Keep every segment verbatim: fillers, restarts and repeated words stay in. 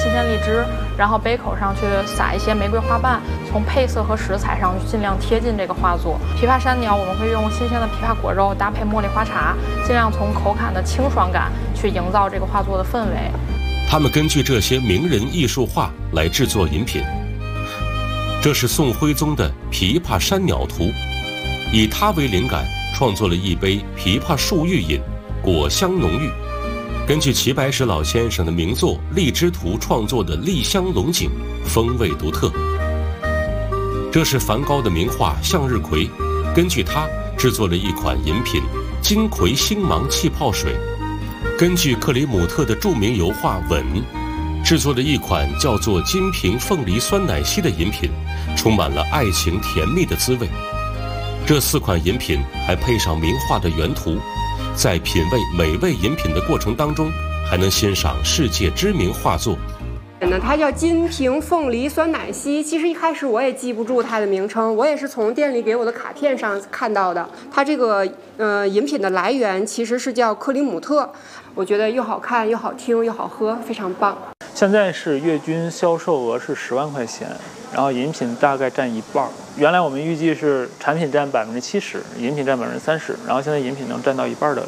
新鲜荔枝，然后杯口上去撒一些玫瑰花瓣，从配色和食材上尽量贴近这个画作。琵琶山鸟我们会用新鲜的枇杷果肉搭配茉莉花茶，尽量从口感的清爽感去营造这个画作的氛围。 他们根据这些名人艺术画来制作饮品。这是宋徽宗的《琵琶山鸟图》，以它为灵感创作了一杯枇杷树玉饮，果香浓郁。根据齐白石老先生的名作《荔枝图》创作的丽香龙井，风味独特。这是梵高的名画《向日葵》，根据它制作了一款饮品金葵星芒气泡水。根据克里姆特的著名油画《吻》制作的一款叫做金瓶凤梨酸奶昔的饮品，充满了爱情甜蜜的滋味。这四款饮品还配上名画的原图，在品味美味饮品的过程当中，还能欣赏世界知名画作。 它叫金瓶凤梨酸奶昔，其实一开始我也记不住它的名称，我也是从店里给我的卡片上看到的。它这个呃饮品的来源其实是叫克里姆特，我觉得又好看又好听又好喝，非常棒。 现在是月均销售额是十万块钱，然后饮品大概占一半。原来我们预计是产品占百分之七十，饮品占百分之三十，然后现在饮品能占到一半的。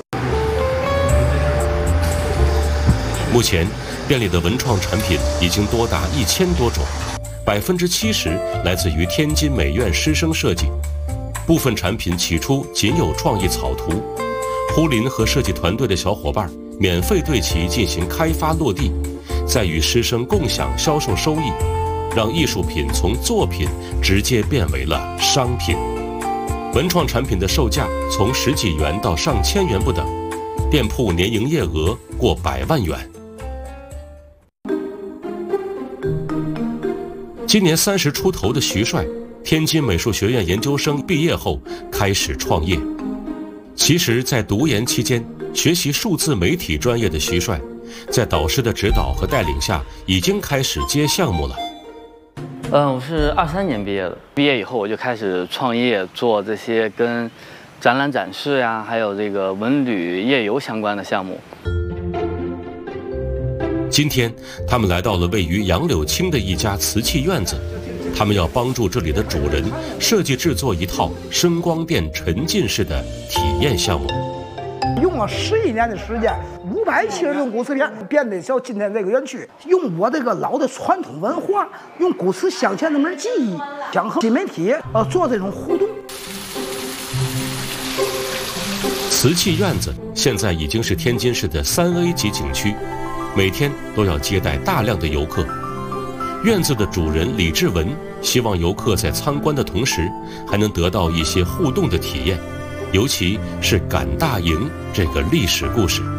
目前店里的文创产品已经多达一千多种，百分之七十来自于天津美院师生设计。部分产品起初仅有创意草图，胡林和设计团队的小伙伴免费对其进行开发落地，再与师生共享销售收益，让艺术品从作品直接变为了商品。文创产品的售价从十几元到上千元不等，店铺年营业额过百万元。今年三十出头的徐帅，天津美术学院研究生毕业后开始创业。其实，在读研期间学习数字媒体专业的徐帅，在导师的指导和带领下，已经开始接项目了。 嗯，我是二三年毕业的，毕业以后我就开始创业，做这些跟展览展示呀，还有这个文旅夜游相关的项目。 今天，他们来到了位于杨柳青的一家瓷器院子，他们要帮助这里的主人设计制作一套声光电沉浸式的体验项目。 用了十一年的时间，五百七十种古瓷片变得像今天这个园区，用我这个老的传统文化，用古瓷镶嵌那门技艺，想和新媒体呃做这种互动。 瓷器院子现在已经是天津市的三 A 级景区，每天都要接待大量的游客。院子的主人李志文希望游客在参观的同时，还能得到一些互动的体验。尤其是赶大营这个历史故事。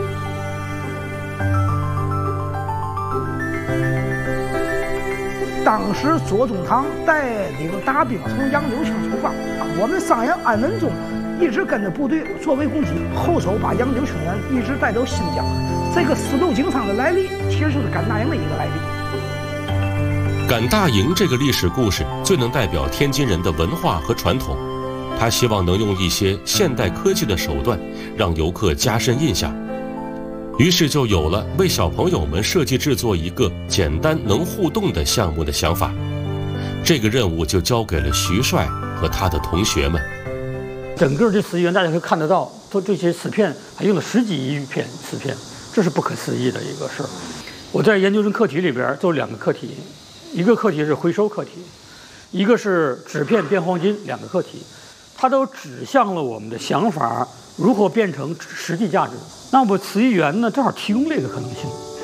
当时左宗棠带领大兵从杨柳青出发，我们上阳安文中一直跟着部队作为攻击，后手把杨柳青人一直带到新疆。这个丝路经商的来历，其实就是赶大营的一个来历。 赶大营这个历史故事最能代表天津人的文化和传统。他希望能用一些现代科技的手段，让游客加深印象。于是就有了为小朋友们设计制作一个简单能互动的项目的想法。这个任务就交给了徐帅和他的同学们。 整个这瓷园大家可以看得到，都这些瓷片还用了十几亿片瓷片，这是不可思议的一个事儿。我在研究生课题里边做两个课题，一个课题是回收课题，一个是纸片变黄金，两个课题。它都指向了我们的想法如何变成实际价值。那么瓷艺园呢，正好提供这个可能性。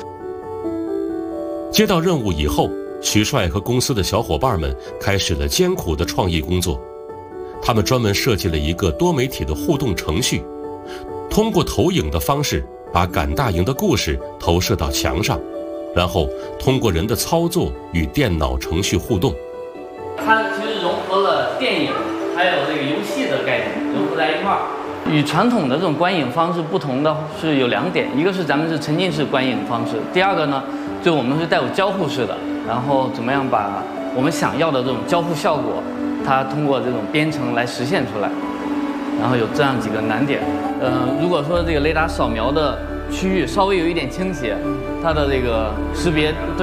接到任务以后，徐帅和公司的小伙伴们开始了艰苦的创意工作。他们专门设计了一个多媒体的互动程序，通过投影的方式把赶大营的故事投射到墙上，然后通过人的操作与电脑程序互动。 它其实融合了电影还有这个游戏的概念融合在一块儿。与传统的这种观影方式不同的是有两点，一个是咱们是沉浸式观影方式，第二个呢，就我们是带有交互式的，然后怎么样把我们想要的这种交互效果，它通过这种编程来实现出来。然后有这样几个难点，呃，如果说这个雷达扫描的区域稍微有一点倾斜，它的这个识别对